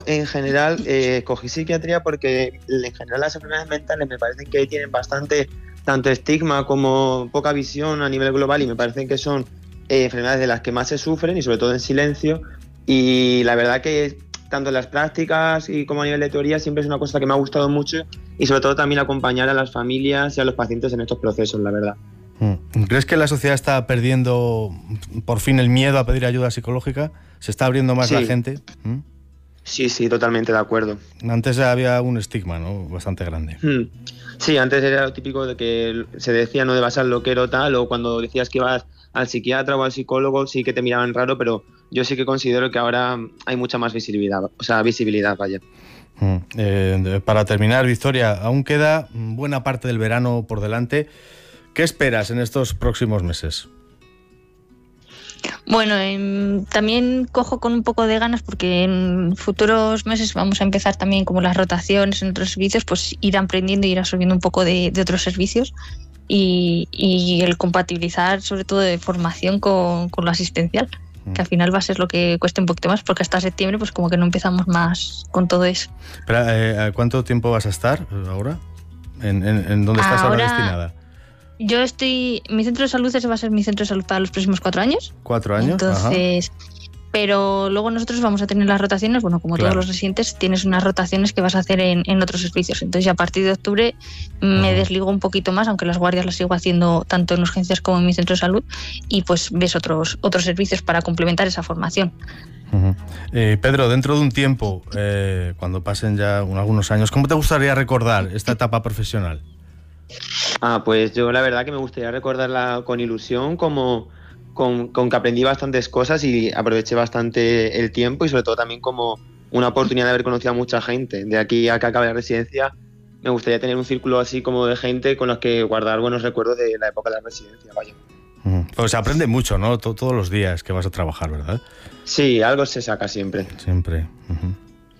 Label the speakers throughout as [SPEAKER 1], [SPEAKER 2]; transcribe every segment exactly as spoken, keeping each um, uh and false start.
[SPEAKER 1] en general eh, cogí psiquiatría porque en general las enfermedades mentales me parecen que tienen bastante tanto estigma como poca visión a nivel global y me parecen que son eh, enfermedades de las que más se sufren y sobre todo en silencio, y la verdad que tanto en las prácticas y como a nivel de teoría siempre es una cosa que me ha gustado mucho, y sobre todo también acompañar a las familias y a los pacientes en estos procesos, la verdad.
[SPEAKER 2] ¿Crees que la sociedad está perdiendo por fin el miedo a pedir ayuda psicológica? ¿Se está abriendo más
[SPEAKER 1] sí.
[SPEAKER 2] la gente? ¿Mm?
[SPEAKER 1] Sí, sí, totalmente de acuerdo.
[SPEAKER 2] Antes había un estigma, ¿no?, bastante grande.
[SPEAKER 1] Hmm. Sí, antes era lo típico de que se decía no debas al loquero tal, o cuando decías que ibas al psiquiatra o al psicólogo sí que te miraban raro, pero yo sí que considero que ahora hay mucha más visibilidad, o sea, visibilidad, vaya.
[SPEAKER 2] Mm. Eh, para terminar, Victoria, aún queda buena parte del verano por delante. ¿Qué esperas en estos próximos meses?
[SPEAKER 3] Bueno, eh, también cojo con un poco de ganas porque en futuros meses vamos a empezar también como las rotaciones en otros servicios, pues ir aprendiendo y ir absorbiendo un poco de, de otros servicios y, y el compatibilizar sobre todo de formación con, con lo asistencial, mm. que al final va a ser lo que cueste un poquito más porque hasta septiembre pues como que no empezamos más con todo eso.
[SPEAKER 2] Pero, eh, ¿cuánto tiempo vas a estar ahora? ¿En, en, en dónde estás ahora, ahora destinada?
[SPEAKER 3] Yo estoy... Mi centro de salud ese va a ser mi centro de salud para los próximos cuatro años.
[SPEAKER 2] ¿Cuatro años?
[SPEAKER 3] Entonces... Ajá. Pero luego nosotros vamos a tener las rotaciones, bueno, como claro. todos los residentes, tienes unas rotaciones que vas a hacer en, en otros servicios. Entonces ya a partir de octubre me uh-huh. desligo un poquito más, aunque las guardias las sigo haciendo tanto en urgencias como en mi centro de salud, y pues ves otros, otros servicios para complementar esa formación.
[SPEAKER 2] Uh-huh. Eh, Pedro, dentro de un tiempo, eh, cuando pasen ya un, algunos años, ¿cómo te gustaría recordar esta etapa profesional?
[SPEAKER 1] Ah, pues yo la verdad que me gustaría recordarla con ilusión, como con, con que aprendí bastantes cosas y aproveché bastante el tiempo, y sobre todo también como una oportunidad de haber conocido a mucha gente. De aquí a que acabe la residencia me gustaría tener un círculo así como de gente con los que guardar buenos recuerdos de la época de la residencia, vaya.
[SPEAKER 2] Uh-huh. Pues se aprende mucho, ¿no? T- todos los días que vas a trabajar, ¿verdad?
[SPEAKER 1] Sí, algo se saca siempre.
[SPEAKER 2] Siempre. Uh-huh.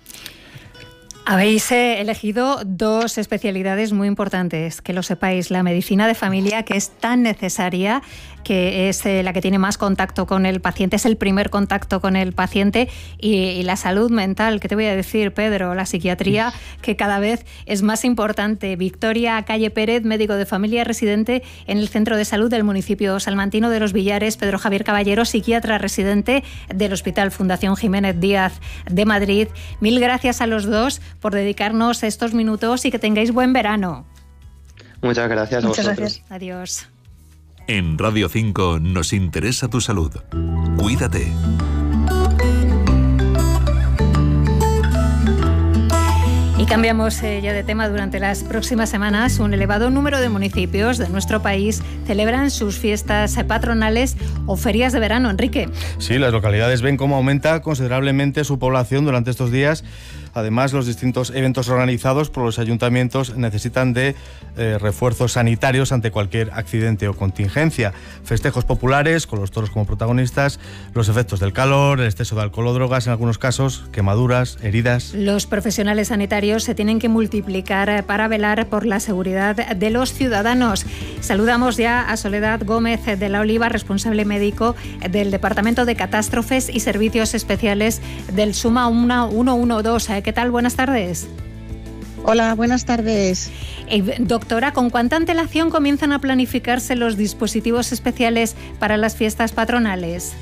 [SPEAKER 4] Habéis eh, elegido dos especialidades muy importantes, que lo sepáis, la medicina de familia, que es tan necesaria, que es eh, la que tiene más contacto con el paciente, es el primer contacto con el paciente, y, y la salud mental, ¿qué te voy a decir, Pedro? La psiquiatría, que cada vez es más importante. Victoria Calle Pérez, médico de familia residente en el Centro de Salud del municipio salmantino de Los Villares. Pedro Javier Caballero, psiquiatra residente del Hospital Fundación Jiménez Díaz de Madrid. Mil gracias a los dos por dedicarnos estos minutos y que tengáis buen verano.
[SPEAKER 1] Muchas gracias a
[SPEAKER 4] Muchas
[SPEAKER 1] vosotros.
[SPEAKER 4] Gracias. Adiós.
[SPEAKER 5] En Radio cinco nos interesa tu salud. Cuídate.
[SPEAKER 4] Y cambiamos eh, ya de tema. Durante las próximas semanas, un elevado número de municipios de nuestro país celebran sus fiestas patronales o ferias de verano. Enrique.
[SPEAKER 2] Sí, las localidades ven cómo aumenta considerablemente su población durante estos días. Además, los distintos eventos organizados por los ayuntamientos necesitan de eh, refuerzos sanitarios ante cualquier accidente o contingencia. Festejos populares, con los toros como protagonistas, los efectos del calor, el exceso de alcohol o drogas en algunos casos, quemaduras, heridas.
[SPEAKER 4] Los profesionales sanitarios se tienen que multiplicar para velar por la seguridad de los ciudadanos. Saludamos ya a Soledad Gómez de la Oliva, responsable médico del Departamento de Catástrofes y Servicios Especiales del SUMA uno uno dos. ¿Qué tal? Buenas tardes.
[SPEAKER 6] Hola, buenas tardes.
[SPEAKER 4] Eh, doctora, ¿con cuánta antelación comienzan a planificarse los dispositivos especiales para las fiestas patronales?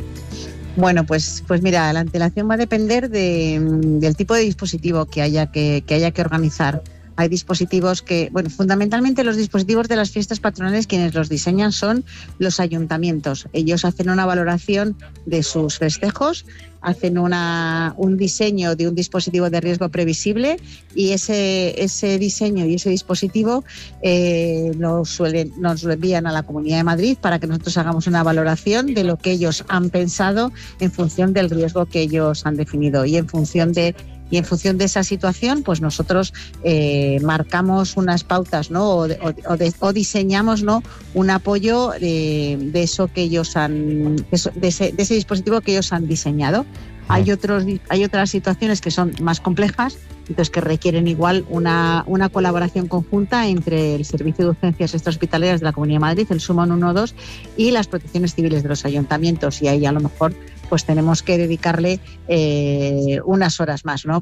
[SPEAKER 6] Bueno, pues, pues mira, la antelación va a depender de, del tipo de dispositivo que haya que, que haya que organizar. Hay dispositivos que, bueno, fundamentalmente los dispositivos de las fiestas patronales, quienes los diseñan son los ayuntamientos. Ellos hacen una valoración de sus festejos, hacen una, un diseño de un dispositivo de riesgo previsible, y ese, ese diseño y ese dispositivo eh, nos, suelen, nos lo envían a la Comunidad de Madrid para que nosotros hagamos una valoración de lo que ellos han pensado en función del riesgo que ellos han definido, y en función de Y en función de esa situación, pues nosotros eh, marcamos unas pautas, ¿no? O, de, o, de, o diseñamos, ¿no?, un apoyo de, de eso que ellos han, de ese, de ese dispositivo que ellos han diseñado. Hay otros, hay otras situaciones que son más complejas, entonces que requieren igual una, una colaboración conjunta entre el Servicio de Urgencias Extrahospitalarias de la Comunidad de Madrid, el SUMA uno uno dos, y las protecciones civiles de los ayuntamientos, y ahí a lo mejor pues tenemos que dedicarle eh, unas horas más, ¿no?